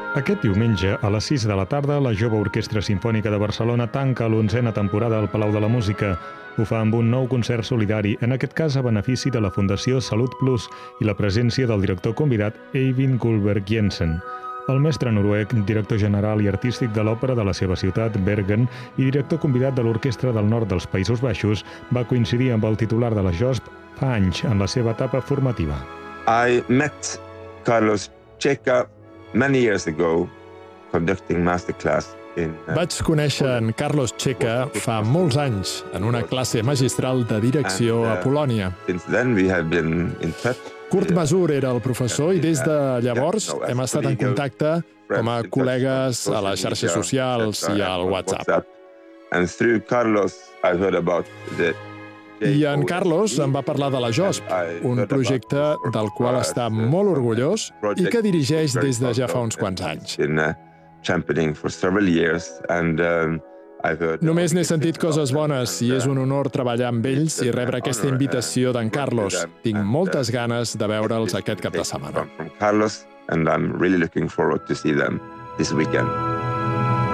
Aquest diumenge, a les 6 de la tarda, la Jove Orquestra Simfònica de Barcelona tanca l'11a temporada al Palau de la Música. Ho fa amb un nou concert solidari, en aquest cas a benefici de la Fundació Salut Plus i la presència del director convidat Eivind Gullberg Jensen. El mestre noruec, director general i artístic de l'òpera de la seva ciutat, Bergen, i director convidat de l'Orquestra del Nord dels Països Baixos, va coincidir amb el titular de la JOSP fa anys en la seva etapa formativa. I met Carlos Checa many years ago, conducting masterclass in... Vaig conèixer en Carlos Checa fa molts anys en una classe magistral de direcció a Polònia. Since then we have been in touch. Kurt Masur era el professor i des de llavors hem estat en contacte com a col·legues a les xarxes socials i al WhatsApp. And through Carlos I heard about the... I en Carlos em va parlar de la JOSP, un projecte del qual està molt orgullós i que dirigeix des de ja fa uns quants anys. Només n'he sentit coses bones i és un honor treballar amb ells i rebre aquesta invitació d'en Carlos. Tinc moltes ganes de veure'ls aquest cap de setmana. Carlos, and I'm really looking forward to see them this weekend.